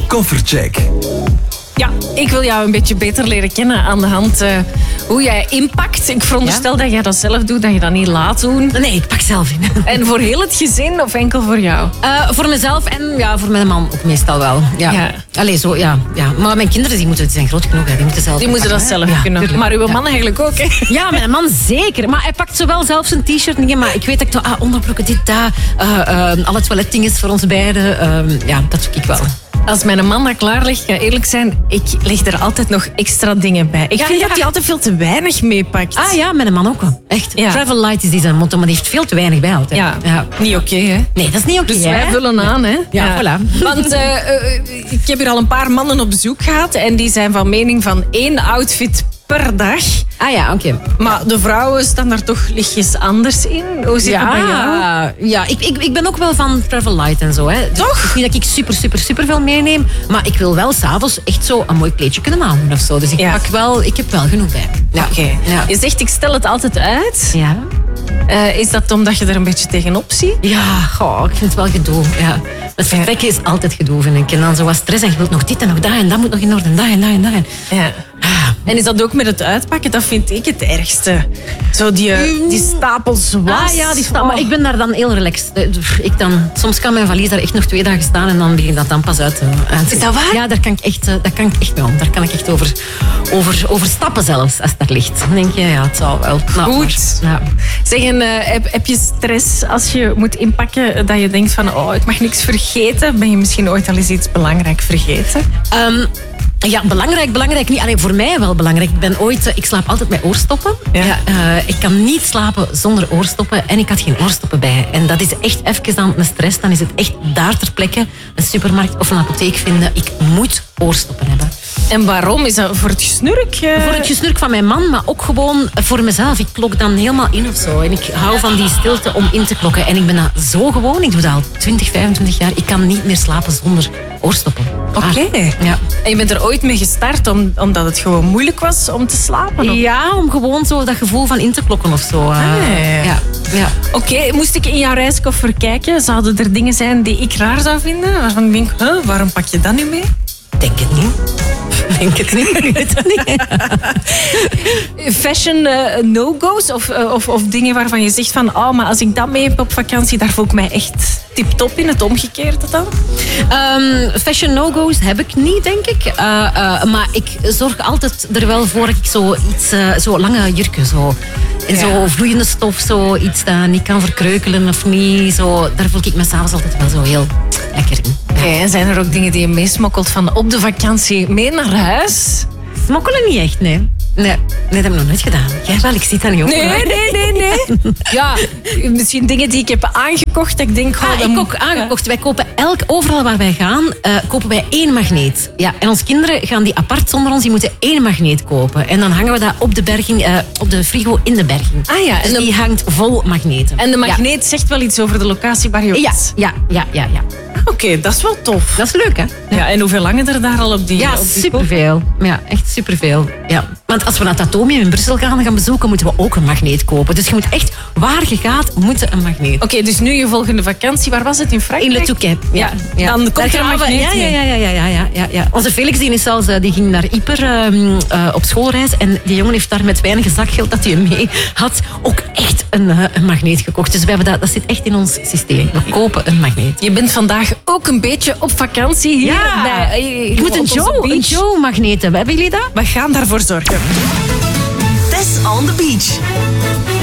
Koffercheck. Ja, ik wil jou een beetje beter leren kennen aan de hand hoe jij inpakt. Ik veronderstel dat jij dat zelf doet, dat je dat niet laat doen. Nee, ik pak zelf in. En voor heel het gezin of enkel voor jou? Voor mezelf en ja, voor mijn man ook meestal wel. Ja. Allee, zo, ja. Maar mijn kinderen die zijn groot genoeg. Hè. Die moeten zelf Die moeten dat zelf kunnen. Tuurlijk. Maar uw man eigenlijk ook, hè? Ja, mijn man zeker. Maar hij pakt zowel zelf zijn t-shirt dingen. Maar ik weet dat ik onderbroeken, dit, dat. Alle toiletdingen voor ons beiden. Ja, dat doe ik wel. Als mijn man dat klaar legt, ga eerlijk zijn, ik leg er altijd nog extra dingen bij. Ik vind dat hij altijd veel te weinig meepakt. Ah ja, mijn man ook wel. Echt. Ja. Travel light is die zijn motto, maar die heeft veel te weinig bij altijd. Ja. Niet oké, hè? Nee, dat is niet oké. Dus wij vullen aan, hè? Ja, voilà. Want ik heb hier al een paar mannen op bezoek gehad en die zijn van mening van 1 outfit per dag. Ah ja, oké. Maar de vrouwen staan daar toch lichtjes anders in? Hoe zit het bij jou? Ja, ik ben ook wel van travel light en zo. Hè. Toch? Ik vind dat ik super veel meeneem. Maar ik wil wel s'avonds echt zo een mooi kleedje kunnen aandoen of zo. Dus ik heb wel genoeg bij. Ja. Oké. Ja. Je zegt, ik stel het altijd uit. Ja. Is dat omdat je er een beetje tegenop ziet? Ja, ik vind het wel gedoe. Ja. Het vertrekken is altijd gedoe, vind ik. En dan zo wat stress en je wilt nog dit en nog dat en dat moet nog in orde en dat en dat en dat. Ja. En is dat ook met het uitpakken? Dat vind ik het ergste. Zo die stapels was. Ah ja, die stapel. Maar ik ben daar dan heel relaxed. Soms kan mijn valies daar echt nog 2 dagen staan en dan begin ik dat dan pas uit te Is dat waar? Ja, daar kan ik echt mee om. Daar kan ik echt over stappen zelfs, als dat ligt. Dan denk je, ja, het zal wel. Goed. Ja. Zeg, heb je stress als je moet inpakken dat je denkt van, ik mag niks vergeten? Ben je misschien ooit al eens iets belangrijk vergeten? Ja, belangrijk niet. Alleen voor mij wel belangrijk. Ik slaap altijd met oorstoppen. Ja. Ik kan niet slapen zonder oorstoppen en ik had geen oorstoppen bij. En dat is echt even dan een stress. Dan is het echt daar ter plekke een supermarkt of een apotheek vinden. Ik moet oorstoppen hebben. En waarom? Is dat voor het gesnurk? Voor het gesnurk van mijn man, maar ook gewoon voor mezelf. Ik klok dan helemaal in of zo. En ik hou van die stilte om in te klokken. En ik ben dat zo gewoon. Ik doe dat al 20, 25 jaar. Ik kan niet meer slapen zonder oorstoppen. Oké. Ja. En je bent er ooit mee gestart omdat het gewoon moeilijk was om te slapen? Of? Ja, om gewoon zo dat gevoel van in te klokken of zo. Ja. Oké, moest ik in jouw reiskoffer kijken? Zouden er dingen zijn die ik raar zou vinden? Waarvan ik denk, waarom pak je dat nu mee? Denk het niet. Ik weet het niet. Fashion no-go's of dingen waarvan je zegt van, maar als ik dat mee heb op vakantie, daar voel ik mij echt tip-top in, het omgekeerde dan? Fashion no-go's heb ik niet, denk ik. Maar ik zorg altijd er wel voor dat ik zo lange jurken, zo vloeiende stof, zo iets dat niet kan verkreukelen of niet. Zo, daar voel ik me s'avonds altijd wel zo heel lekker in. Ja. Okay, en zijn er ook dingen die je meesmokkelt van op de vakantie mee naar huis? Smokkelen niet echt, nee. Nee, dat heb ik nog nooit gedaan. Jij wel, ik zie dat niet op. Nee. Ja, misschien dingen die ik heb aangekocht. Dat ik denk, ik ook aangekocht. Wij kopen overal waar wij gaan, kopen wij 1 magneet. Ja, en onze kinderen gaan die apart zonder ons. Die moeten 1 magneet kopen. En dan hangen we dat op de berging, op de frigo in de berging. Ah ja. Dus die hangt vol magneten. En de magneet zegt wel iets over de locatie waar je was? Ja. Oké, dat is wel tof. Dat is leuk, hè? Ja, en hoeveel hangen er daar al op die... Ja, superveel. Ja, echt superveel. Ja. Want als we naar het Atomium in Brussel gaan bezoeken, moeten we ook een magneet kopen. Dus je moet echt, waar je gaat, moet een magneet. Oké, dus nu je volgende vakantie, waar was het? In Frankrijk? In Le Touquet. Ja. Dan komt er een magneet in. Ja. Onze Felix die ging naar Yper op schoolreis. En die jongen heeft daar met weinig zakgeld dat hij mee had, ook echt een magneet gekocht. Dus we hebben dat zit echt in ons systeem. We kopen een magneet. Je bent vandaag ook een beetje op vakantie hier. Ik moet een Joe-magneet hebben. Hebben jullie dat? We gaan daarvoor zorgen. Tess on the beach.